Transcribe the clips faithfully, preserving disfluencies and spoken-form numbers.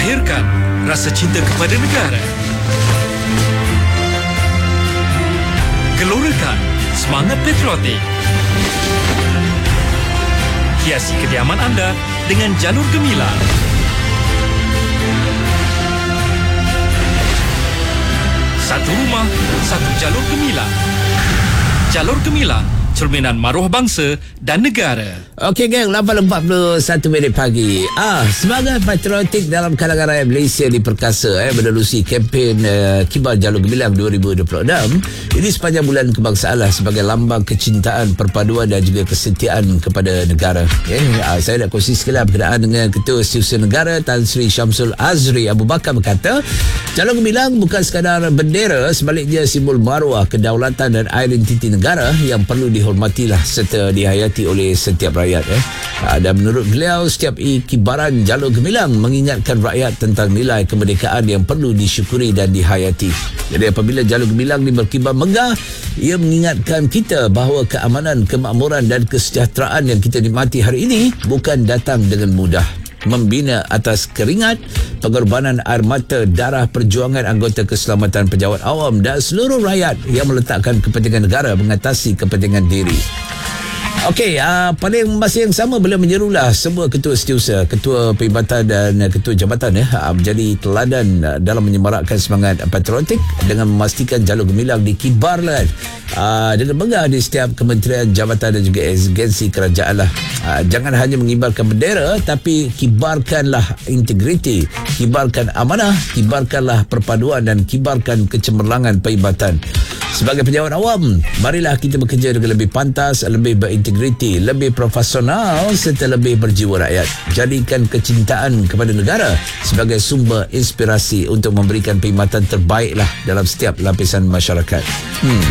Lahirkan rasa cinta kepada negara. Gelorakan semangat patriotik. Hiasi kediaman anda dengan jalur gemilang. Satu rumah, satu jalur gemilang. Jalur Gemilang, cerminan maruah bangsa dan negara. Okey geng, lapan empat puluh satu minit pagi. Ah, semangat patriotik dalam kalangan rakyat Malaysia diperkasa eh menerusi kempen uh, Kibar Jalur Gemilang dua ribu dua puluh enam. Ini sepanjang bulan kebangsaan lah sebagai lambang kecintaan, perpaduan dan juga kesetiaan kepada negara. Okay. Ah, saya nak kongsi sekali berkenaan dengan Ketua Setiausaha Negara Tan Sri Syamsul Azri Abu Bakar berkata, Jalur Gemilang bukan sekadar bendera, sebaliknya simbol maruah, kedaulatan dan identiti negara yang perlu dihormatilah serta dihayati oleh setiap rakyat. Eh. Dan menurut beliau, setiap kibaran Jalur Gemilang mengingatkan rakyat tentang nilai kemerdekaan yang perlu disyukuri dan dihayati. Jadi apabila Jalur Gemilang ni berkibar megah, ia mengingatkan kita bahawa keamanan, kemakmuran dan kesejahteraan yang kita nikmati hari ini bukan datang dengan mudah. Membina atas keringat, pengorbanan air mata, darah, perjuangan anggota keselamatan, pejabat awam dan seluruh rakyat yang meletakkan kepentingan negara mengatasi kepentingan diri. Okey, uh, pada masa yang sama beliau menyerulah semua ketua setiausaha, ketua perkhidmatan dan uh, ketua jabatan ya, uh, menjadi teladan uh, dalam menyemarakkan semangat patriotik dengan memastikan Jalur Gemilang dikibarkan uh, dengan megah di setiap kementerian, jabatan dan juga agensi kerajaan lah. Uh, jangan hanya mengibarkan bendera, tapi kibarkanlah integriti, kibarkan amanah, kibarkanlah perpaduan dan kibarkan kecemerlangan perkhidmatan. Sebagai pejabat awam, marilah kita bekerja dengan lebih pantas, lebih berintegriti, lebih profesional serta lebih berjiwa rakyat. Jadikan kecintaan kepada negara sebagai sumber inspirasi untuk memberikan perkhidmatan terbaiklah dalam setiap lapisan masyarakat. Hmm.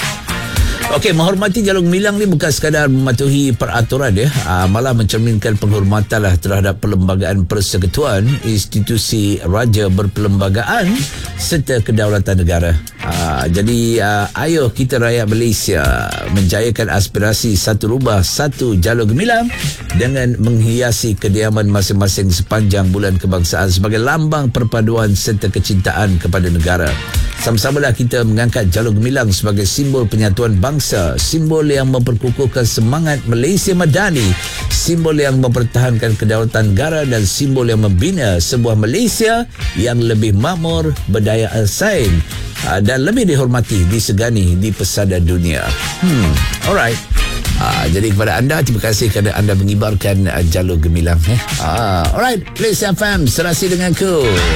Okey, menghormati Jalur Gemilang ni bukan sekadar mematuhi peraturan ya, aa, malah mencerminkan penghormatan lah terhadap perlembagaan persekutuan, institusi raja berperlembagaan serta kedaulatan negara. Aa, jadi aa, ayo kita rakyat Malaysia menjayakan aspirasi satu rumah, satu Jalur Gemilang dengan menghiasi kediaman masing-masing sepanjang bulan kebangsaan sebagai lambang perpaduan serta kecintaan kepada negara. Sama-samalah kita mengangkat Jalur Gemilang sebagai simbol penyatuan bangsa, simbol yang memperkukuhkan semangat Malaysia Madani, simbol yang mempertahankan kedaulatan negara dan simbol yang membina sebuah Malaysia yang lebih makmur, berdaya saing dan lebih dihormati, disegani di pesada dunia. Hmm, alright. Ah, jadi kepada anda, terima kasih kerana anda mengibarkan uh, Jalur Gemilang. Eh. Ah, alright, Malaysia F M, serasi denganku.